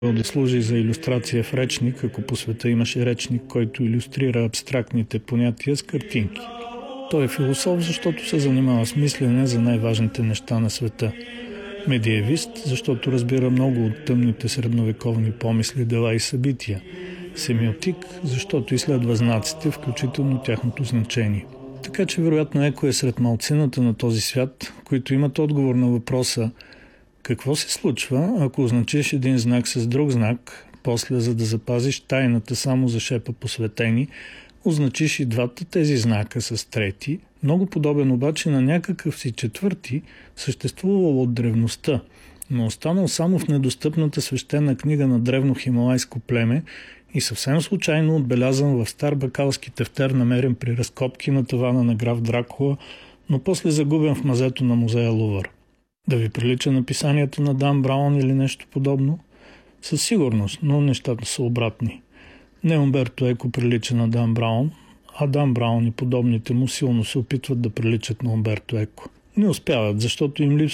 да служи за илюстрация в речник, ако по света имаше речник, който илюстрира абстрактните понятия с картинки. Той е философ, защото се занимава с мислене за най-важните неща на света. Медиевист, защото разбира много от тъмните средновековни помисли, дела и събития. Семиотик, защото изследва знаците, включително тяхното значение. Така че вероятно Еко е сред малцината на този свят, които имат отговор на въпроса какво се случва, ако означиш един знак с друг знак, после за да запазиш тайната само за шепа посветени, означиш и двата тези знака с трети, много подобен обаче на някакъв си четвърти, съществувал от древността, но останал само в недостъпната свещена книга на древно хималайско племе и съвсем случайно отбелязан в стар бакалски тефтер, намерен при разкопки на тавана на граф Дракула, но после загубен в мазето на музея Лувър. Да ви прилича на писанията на Дан Браун или нещо подобно? Със сигурност, но нещата са обратни. Не Умберто Еко прилича на Дан Браун, а Дан Браун и подобните му силно се опитват да приличат на Умберто Еко. Не успяват, защото им липсва